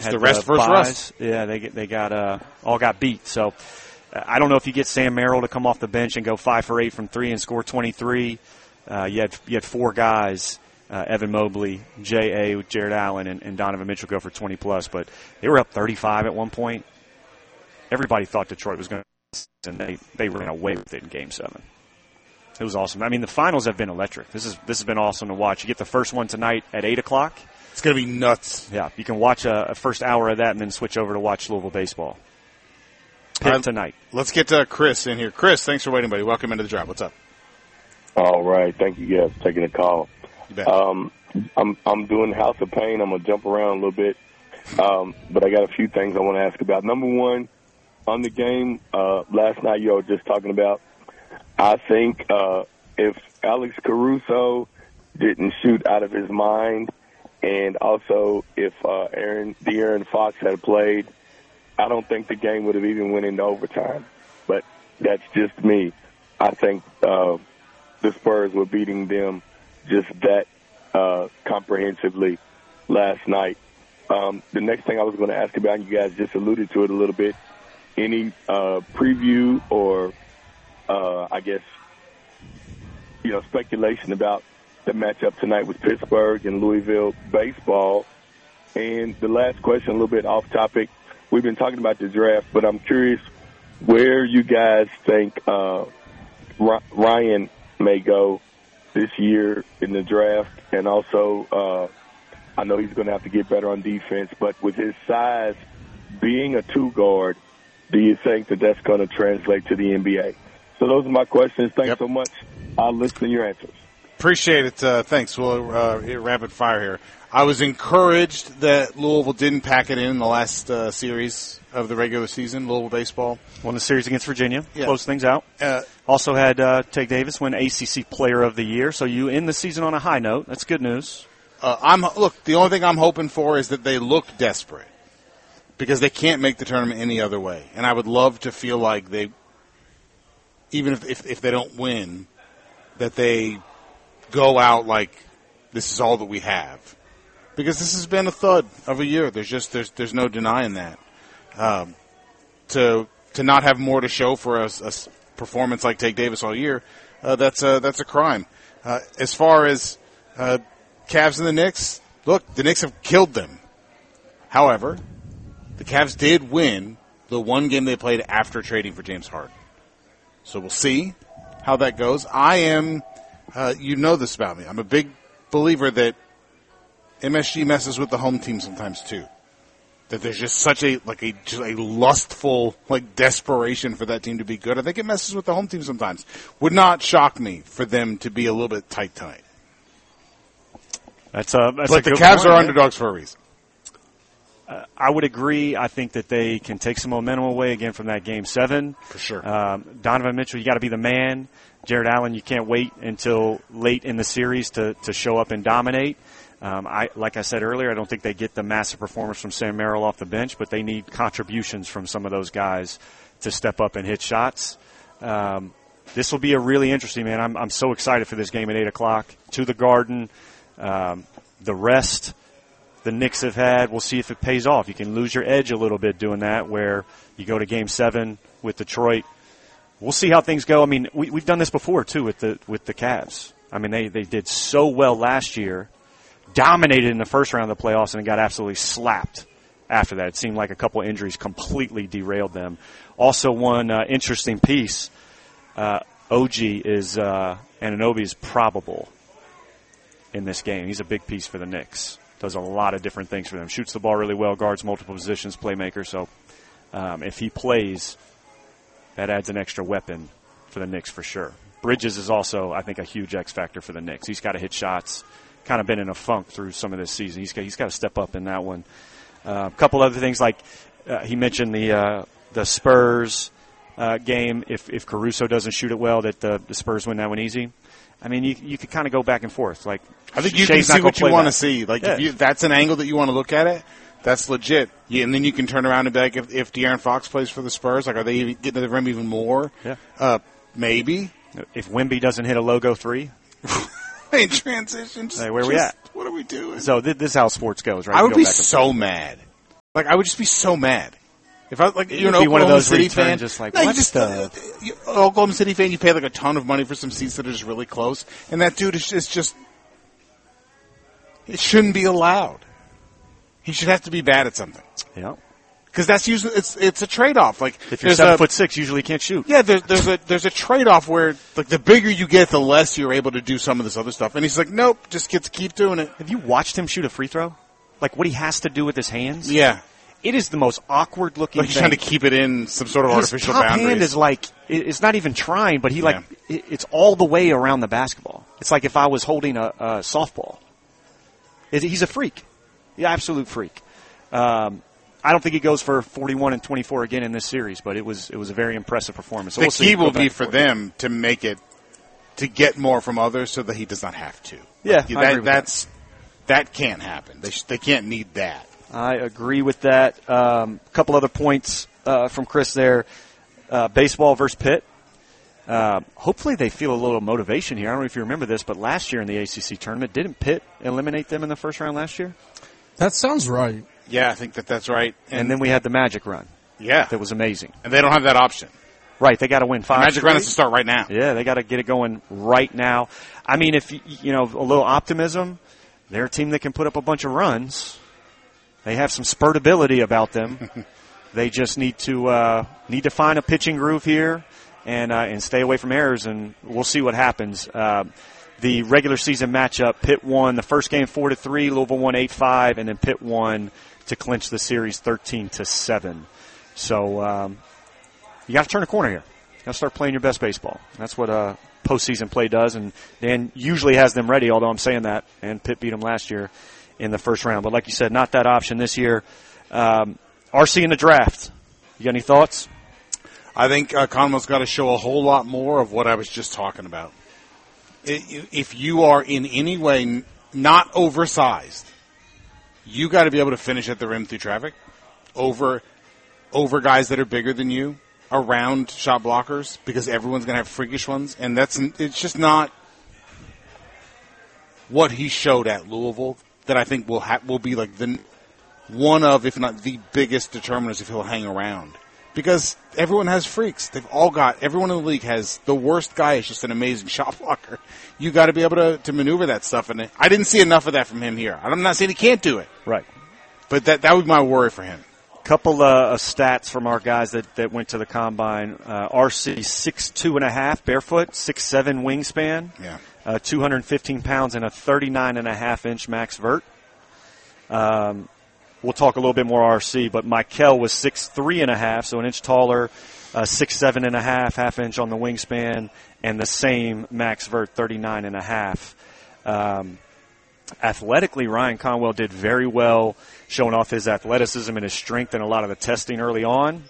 the rest versus rust. Yeah, they got all got beat. So I don't know if you get Sam Merrill to come off the bench and go 5 for 8 from 3 and score 23. You had 4 guys, Evan Mobley, J.A. with Jared Allen, and Donovan Mitchell go for 20-plus. But they were up 35 at one point. Everybody thought Detroit was going to, and they ran away with it in Game 7. It was awesome. I mean, the finals have been electric. This has been awesome to watch. You get the first one tonight at 8 o'clock. It's going to be nuts. Yeah, you can watch a first hour of that and then switch over to watch Louisville baseball. Pitt tonight. Let's get Chris in here. Chris, thanks for waiting, buddy. Welcome into the drive. What's up? All right. Thank you guys for taking the call. You bet. I'm doing House of Pain. I'm going to jump around a little bit. But I got a few things I want to ask about. Number one, on the game last night you were just talking about, I think if Alex Caruso didn't shoot out of his mind, and also if De'Aaron Fox had played, I don't think the game would have even went into overtime. But that's just me. I think the Spurs were beating them just that comprehensively last night. The next thing I was going to ask about, and you guys just alluded to it a little bit, any preview or, I guess, speculation about the matchup tonight with Pittsburgh and Louisville baseball. And the last question, a little bit off topic. We've been talking about the draft, but I'm curious where you guys think Ryan may go this year in the draft. And also, I know he's going to have to get better on defense, but with his size, being a 2-guard, do you think that that's going to translate to the NBA? So those are my questions. Thanks so much. I'll listen to your answers. Appreciate it. Thanks. We'll hit rapid fire here. I was encouraged that Louisville didn't pack it in the last series of the regular season, Louisville baseball. Won the series against Virginia. Closed things out. Also had Tate Davis win ACC Player of the Year. So you end the season on a high note. That's good news. The only thing I'm hoping for is that they look desperate, because they can't make the tournament any other way. And I would love to feel like they, even if they don't win, that they go out like this is all that we have. Because this has been a thud of a year. There's no denying that. To not have more to show for a performance like Tate Davis all year, that's a crime. As far as Cavs and the Knicks, look, the Knicks have killed them. However, the Cavs did win the one game they played after trading for James Harden. So we'll see how that goes. I am, you know this about me, I'm a big believer that MSG messes with the home team sometimes too. That there's just such a lustful desperation for that team to be good. I think it messes with the home team sometimes. Would not shock me for them to be a little bit tight tonight. But the Cavs are underdogs for a reason. I would agree. I think that they can take some momentum away again from that Game 7. For sure. Donovan Mitchell, you got to be the man. Jared Allen, you can't wait until late in the series to show up and dominate. Like I said earlier, I don't think they get the massive performance from Sam Merrill off the bench, but they need contributions from some of those guys to step up and hit shots. This will be a really interesting, man. I'm so excited for this game at 8 o'clock. To the Garden. The rest the Knicks have had, we'll see if it pays off. You can lose your edge a little bit doing that, where you go to Game 7 with Detroit. We'll see how things go. I mean, we've done this before, too, with the Cavs. I mean, they did so well last year, dominated in the first round of the playoffs, and got absolutely slapped after that. It seemed like a couple injuries completely derailed them. Also, one interesting piece, OG is Anunoby is probable in this game. He's a big piece for the Knicks. Does a lot of different things for them. Shoots the ball really well, guards multiple positions, playmaker. So if he plays, that adds an extra weapon for the Knicks for sure. Bridges is also, I think, a huge X factor for the Knicks. He's got to hit shots. Kind of been in a funk through some of this season. He's got to step up in that one. A couple other things, like he mentioned the Spurs game. If Caruso doesn't shoot it well, that the Spurs win that one easy. I mean, you could kind of go back and forth. Like, I think you can see what you want to see. Like, if that's an angle that you want to look at it, that's legit. Yeah, and then you can turn around and be like, if De'Aaron Fox plays for the Spurs, like, are they getting to the rim even more? Yeah. Maybe. If Wemby doesn't hit a logo 3. In transition. Hey, where are we at? What are we doing? So this is how sports goes, right? I would be so mad Like, I would just be so mad. If I you're an Oklahoma City fan, just like, no, Oklahoma City fan, you pay like a ton of money for some seats that are just really close, and that dude is just it shouldn't be allowed. He should have to be bad at something. Yeah, because that's usually it's a trade off. Like if you're 7'6", usually you can't shoot. Yeah, there's a trade off where like the bigger you get, the less you're able to do some of this other stuff. And he's like, nope, just keep doing it. Have you watched him shoot a free throw? Like what he has to do with his hands? Yeah. It is the most awkward looking thing. He's thing. trying to keep it in some sort of artificial boundaries. His top hand is like, it's not even trying, but it's all the way around the basketball. It's like if I was holding a softball. He's a freak. He's an absolute freak. I don't think he goes for 41 and 24 again in this series, but it was a very impressive performance. So the key will be for them to make it, to get more from others so that he does not have to. Yeah, that can't happen. They can't need that. I agree with that. A couple other points from Chris there. Baseball versus Pitt. Hopefully they feel a little motivation here. I don't know if you remember this, but last year in the ACC tournament, didn't Pitt eliminate them in the first round last year? That sounds right. Yeah, I think that's right. And then we had the Magic run. Yeah. That was amazing. And they don't have that option. Right, they got to win 5 The Magic run has to start right now. Yeah, they got to get it going right now. I mean, if, a little optimism, they're a team that can put up a bunch of runs. They have some spurtability about them. They just need to find a pitching groove here and stay away from errors, and we'll see what happens. The regular season matchup, Pitt won the first game 4-3, Louisville won 8-5, and then Pitt won to clinch the series 13-7. So you got to turn a corner here. You got to start playing your best baseball. That's what postseason play does, and Dan usually has them ready. Although I'm saying that, and Pitt beat them last year in the first round. But like you said, not that option this year. RC in the draft. You got any thoughts? I think Conwell's got to show a whole lot more of what I was just talking about. If you are in any way not oversized, you got to be able to finish at the rim through traffic over guys that are bigger than you, around shot blockers, because everyone's going to have freakish ones, and it's just not what he showed at Louisville that I think will be like one of, if not the biggest determinants if he'll hang around. Because everyone has freaks. Everyone in the league has, the worst guy is just an amazing shot blocker. You got to be able to maneuver that stuff. And I didn't see enough of that from him here. I'm not saying he can't do it. Right. But that would be my worry for him. Couple of stats from our guys that went to the combine. RC 6'2.5" barefoot, 6'7" wingspan. Yeah. 215 pounds and a 39.5-inch max vert. We'll talk a little bit more RC, but Mikel was 6'3.5", so an inch taller, 6'7.5", half-inch on the wingspan, and the same max vert, 39.5. Athletically, Ryan Conwell did very well, showing off his athleticism and his strength in a lot of the testing early on.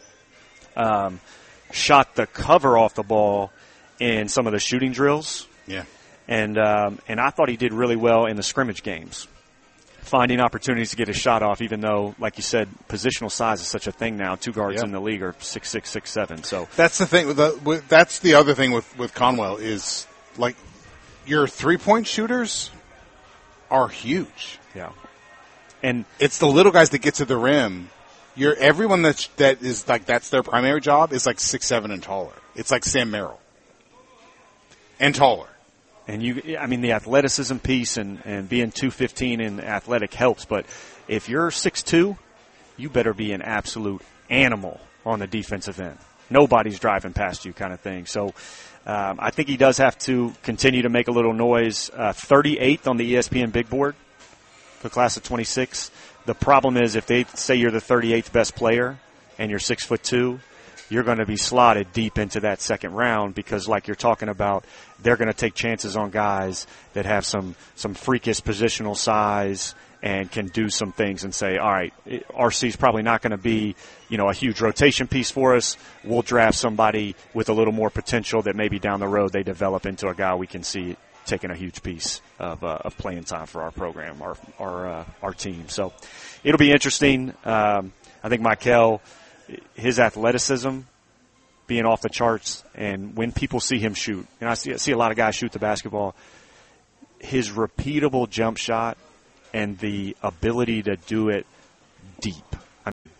Shot the cover off the ball in some of the shooting drills. Yeah. And I thought he did really well in the scrimmage games, finding opportunities to get his shot off, even though, like you said, positional size is such a thing now. Two guards in the league are 6'6", 6'7". So that's the thing. That's the other thing with Conwell is, like, your three-point shooters are huge. Yeah. And it's the little guys that get to the rim. Everyone that is like, that's their primary job is like 6'7" and taller. It's like Sam Merrill. And taller. And the athleticism piece and being 215 in athletic helps, but if you're 6'2", you better be an absolute animal on the defensive end. Nobody's driving past you, kind of thing. So I think he does have to continue to make a little noise. 38th on the ESPN big board for the class of 26. The problem is, if they say you're the 38th best player and you're 6'2", you're going to be slotted deep into that second round because, like you're talking about, they're going to take chances on guys that have some freakish positional size and can do some things and say, all right, RC's probably not going to be, a huge rotation piece for us. We'll draft somebody with a little more potential that maybe down the road they develop into a guy we can see taking a huge piece of playing time for our program, our team. So it'll be interesting. I think Mikel, his athleticism being off the charts, and when people see him shoot, and I see a lot of guys shoot the basketball, his repeatable jump shot and the ability to do it deep.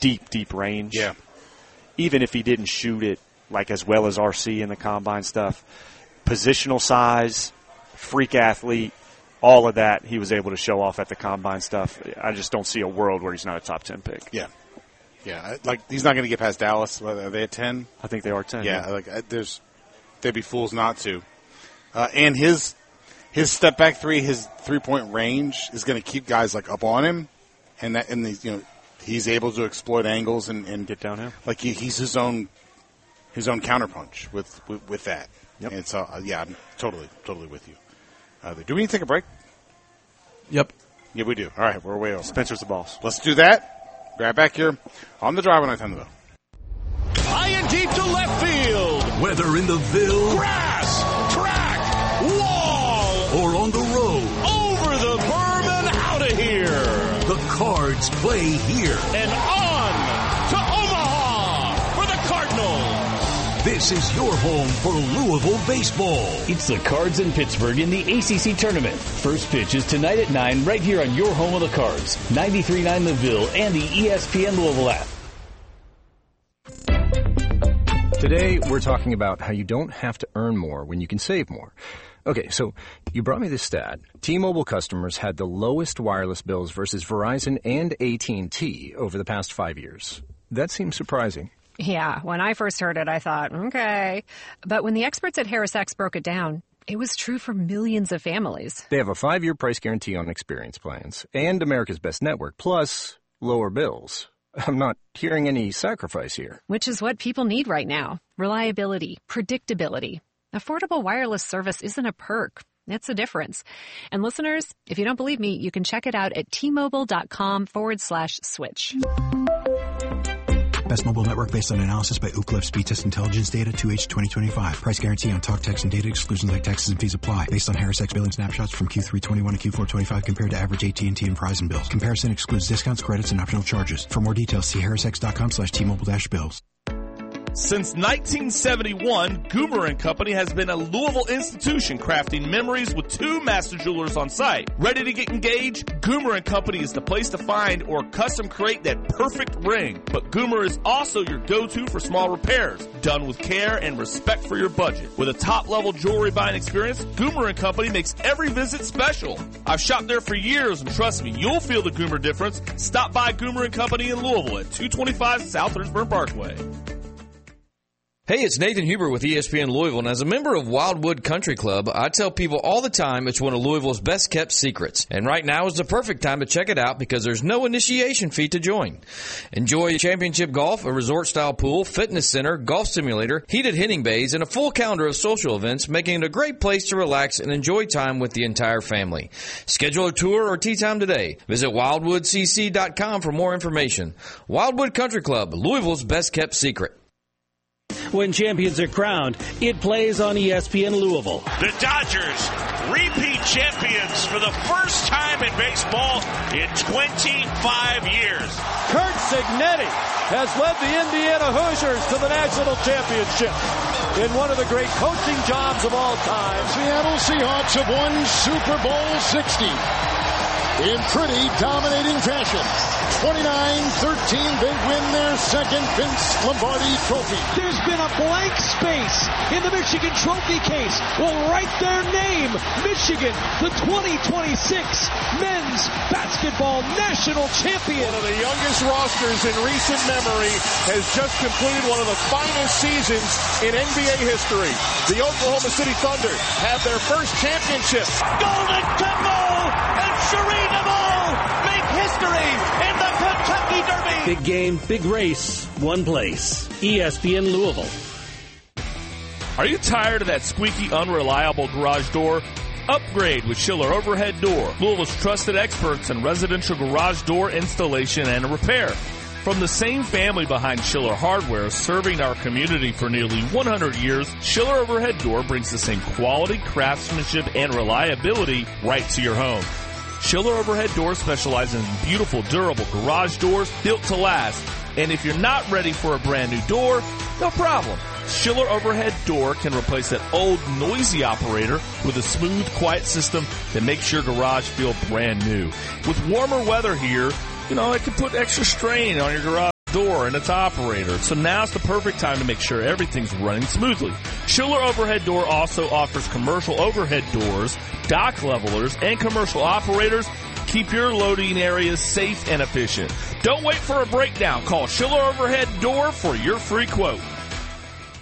deep, deep range. Yeah. Even if he didn't shoot it like as well as RC in the combine stuff, positional size, freak athlete, all of that he was able to show off at the combine stuff. I just don't see a world where he's not a top 10 pick. Yeah. Yeah. Like, he's not going to get past Dallas. Are they at 10? I think they are 10. Yeah. Like, they'd be fools not to. And his step back three, his 3-point range is going to keep guys like up on him, and he's able to exploit angles and get downhill. Like he's his own counterpunch with that. Yep. And so I'm totally with you. Do we need to take a break? Yep. Yeah, we do. All right, we're way over. Spencer's the boss. Let's do that. Grab back here on the drive on time to go. High and deep to left field. Whether in the Ville, Grass, track, wall, or on the road, over the berm and out of here. the Cards play here. And on to Omaha for the Cardinals. This is your home for Louisville baseball. It's the Cards in Pittsburgh in the ACC tournament. First pitch is tonight at 9 right here on your home of the Cards. 93.9 The Ville and the ESPN Louisville app. Today, we're talking about how you don't have to earn more when you can save more. Okay, so you brought me this stat. T-Mobile customers had the lowest wireless bills versus Verizon and AT&T over the past 5 years. That seems surprising. Yeah, when I first heard it, I thought, okay. But when the experts at HarrisX broke it down, it was true for millions of families. They have a 5-year price guarantee on experience plans and America's Best Network, plus lower bills. I'm not hearing any sacrifice here. Which is what people need right now. Reliability, predictability. Affordable wireless service isn't a perk. It's a difference. And listeners, if you don't believe me, you can check it out at T-Mobile.com/switch. Best mobile network based on analysis by Ookla Speed Test Intelligence data 2H 2025. Price guarantee on talk, text, and data. Exclusions like taxes and fees apply. Based on HarrisX billing snapshots from Q3 21 to Q4 25 compared to average AT&T and Verizon bills. Comparison excludes discounts, credits, and optional charges. For more details, see harrisx.com/T-Mobile-bills. Since 1971, Goomer & Company has been a Louisville institution crafting memories with 2 master jewelers on site. Ready to get engaged? Goomer & Company is the place to find or custom create that perfect ring. But Goomer is also your go-to for small repairs, done with care and respect for your budget. With a top-level jewelry buying experience, Goomer & Company makes every visit special. I've shopped there for years, and trust me, you'll feel the Goomer difference. Stop by Goomer & Company in Louisville at 225 South Hurstburn Parkway. Hey, it's Nathan Huber with ESPN Louisville, and as a member of Wildwood Country Club, I tell people all the time it's one of Louisville's best-kept secrets. And right now is the perfect time to check it out because there's no initiation fee to join. Enjoy championship golf, a resort-style pool, fitness center, golf simulator, heated hitting bays, and a full calendar of social events, making it a great place to relax and enjoy time with the entire family. Schedule a tour or tee time today. Visit wildwoodcc.com for more information. Wildwood Country Club, Louisville's best-kept secret. When champions are crowned, it plays on ESPN Louisville. The Dodgers, repeat champions for the first time in baseball in 25 years. Curt Cignetti has led the Indiana Hoosiers to the national championship in one of the great coaching jobs of all time. Seattle Seahawks have won Super Bowl 60 in pretty dominating fashion. 29-13, they win their second Vince Lombardi trophy. There's been a blank space in the Michigan trophy case. Will write their name, Michigan, the 2026 men's basketball national champion. One of the youngest rosters in recent memory has just completed one of the finest seasons in NBA history. The Oklahoma City Thunder have their first championship. Golden Temple and Shereen Amal make history in the Kentucky Derby. Big game, big race, one place. ESPN Louisville. Are you tired of that squeaky, unreliable garage door? Upgrade with Schiller Overhead Door, Louisville's trusted experts in residential garage door installation and repair. From the same family behind Schiller Hardware, serving our community for nearly 100 years, Schiller Overhead Door brings the same quality, craftsmanship, and reliability right to your home. Schiller Overhead Door specializes in beautiful, durable garage doors built to last. And if you're not ready for a brand new door, no problem. Schiller Overhead Door can replace that old, noisy operator with a smooth, quiet system that makes your garage feel brand new. With warmer weather here, it can put extra strain on your garage. door and its operator, so now's the perfect time to make sure everything's running smoothly. Schiller Overhead Door also offers commercial overhead doors, dock levelers, and commercial operators. Keep your loading areas safe and efficient. Don't wait for a breakdown. Call Schiller Overhead Door for your free quote.